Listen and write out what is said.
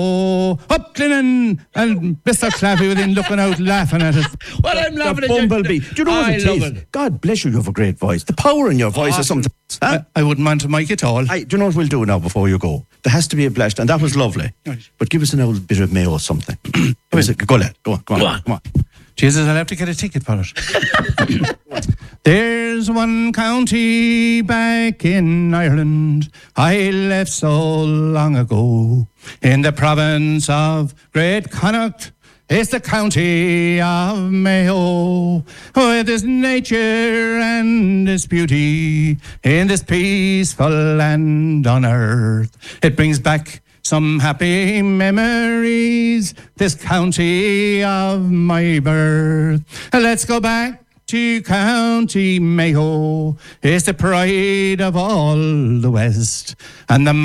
up Clinnan, and Mr. Clappy within looking out laughing at it. Well, I'm laughing The at bumblebee. Do you know what it is? God bless you have a great voice. The power in your voice is something. Huh? I wouldn't mind to mic it all. Do you know what we'll do now before you go? There has to be a blast, and that was lovely. Right. But give us an old bit of mayo or something. Go, lad. Go on. Jesus, I'll have to get a ticket for it. There's one county back in Ireland I left so long ago, in the province of Great Connacht. It's the county of Mayo, with its nature and its beauty, in this peaceful land on earth. It brings back some happy memories, this county of my birth. Let's go back to County Mayo. It's the pride of all the West, and the